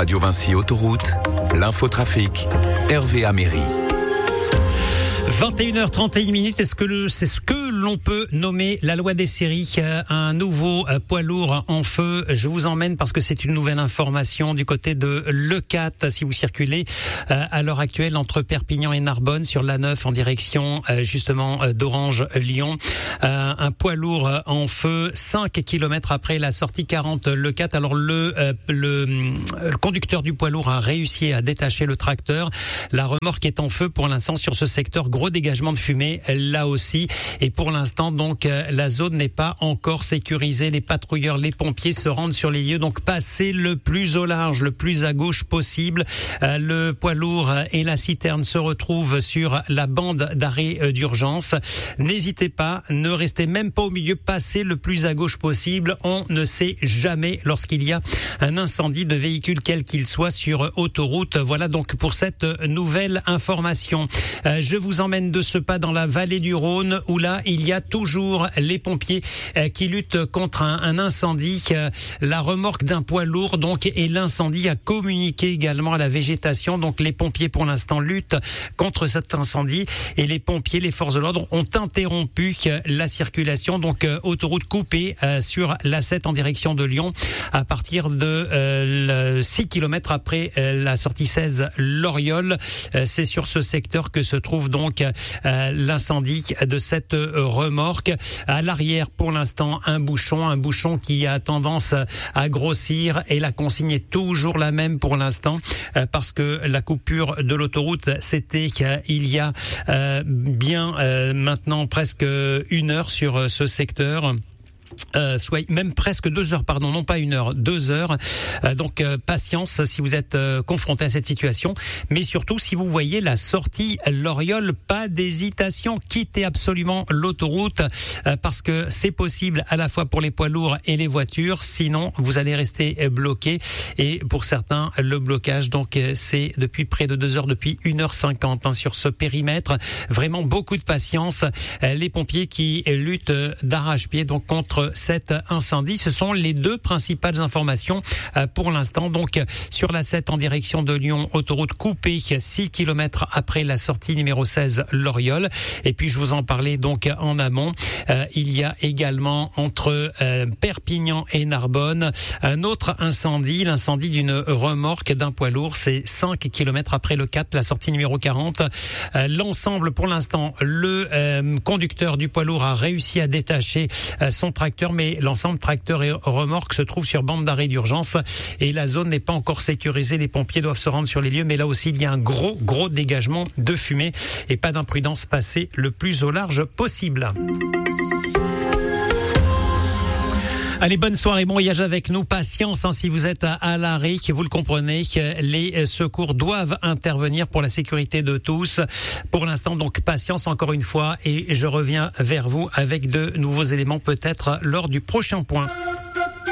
Radio Vinci Autoroute, l'infotrafic, Hervé Améry. 21h31, c'est ce que l'on peut nommer la loi des séries, un nouveau poids lourd en feu. Je vous emmène parce que c'est une nouvelle information du côté de Leucate. Si vous circulez à l'heure actuelle entre Perpignan et Narbonne sur l'A9 en direction justement d'Orange-Lyon, un poids lourd en feu 5 km après la sortie 40 Leucate. Alors le conducteur du poids lourd a réussi à détacher le tracteur. La remorque est en feu pour l'instant sur ce secteur. Gros dégagement de fumée là aussi. Et pour l'instant, donc, la zone n'est pas encore sécurisée. Les patrouilleurs, les pompiers se rendent sur les lieux. Donc, passez le plus au large, le plus à gauche possible. Le poids lourd et la citerne se retrouvent sur la bande d'arrêt d'urgence. N'hésitez pas, ne restez même pas au milieu. Passez le plus à gauche possible. On ne sait jamais lorsqu'il y a un incendie de véhicule, quel qu'il soit, sur autoroute. Voilà donc pour cette nouvelle information. Je vous emmène de ce pas dans la vallée du Rhône où là il y a toujours les pompiers qui luttent contre un incendie. La remorque d'un poids lourd donc et l'incendie a communiqué également à la végétation. Donc les pompiers pour l'instant luttent contre cet incendie et les pompiers, les forces de l'ordre ont interrompu la circulation. Donc autoroute coupée sur l'A7 en direction de Lyon à partir de 6 km après la sortie 16 Loriol. C'est sur ce secteur que se trouve donc l'incendie de cette remorque. À l'arrière, pour l'instant, un bouchon qui a tendance à grossir et la consigne est toujours la même pour l'instant parce que la coupure de l'autoroute, c'était il y a bien maintenant presque 1 heure sur ce secteur. Soit même presque 2 heures, pardon, non pas 1 heure, 2 heures. Donc patience si vous êtes confronté à cette situation, mais surtout si vous voyez la sortie Loriol, pas d'hésitation, quittez absolument l'autoroute parce que c'est possible à la fois pour les poids lourds et les voitures, sinon vous allez rester bloqué. Et pour certains, le blocage donc c'est depuis près de 2 heures, depuis 1h50 sur ce périmètre. Vraiment beaucoup de patience. Les pompiers qui luttent d'arrache-pied donc contre cet incendie. Ce sont les 2 principales informations pour l'instant. Donc sur la 7 en direction de Lyon, autoroute coupée 6 km après la sortie numéro 16 Loriol. Et puis je vous en parlais donc en amont. Il y a également entre Perpignan et Narbonne un autre incendie, l'incendie d'une remorque d'un poids lourd. C'est 5 km après le 4, la sortie numéro 40. L'ensemble pour l'instant, le conducteur du poids lourd a réussi à détacher son tracteur, mais l'ensemble tracteur et remorque se trouve sur bande d'arrêt d'urgence et la zone n'est pas encore sécurisée. Les pompiers doivent se rendre sur les lieux, mais là aussi il y a un gros dégagement de fumée et pas d'imprudence, passez le plus au large possible. Allez, bonne soirée, bon voyage avec nous. Patience si vous êtes à l'arrêt, vous le comprenez, les secours doivent intervenir pour la sécurité de tous. Pour l'instant, donc patience encore une fois et je reviens vers vous avec de nouveaux éléments peut-être lors du prochain point.